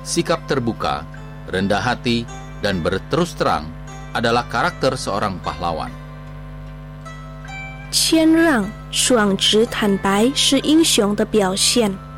Sikap terbuka, rendah hati, dan berterus terang adalah karakter seorang pahlawan. 谦让、爽直、坦白是英雄的表现。